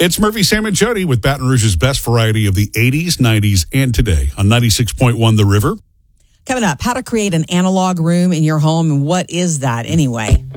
It's Murphy, Sam, and Jody with Baton Rouge's best variety of the 80s, 90s, and today on 96.1 The River. Coming up, how to create an analog room in your home, and what is that anyway?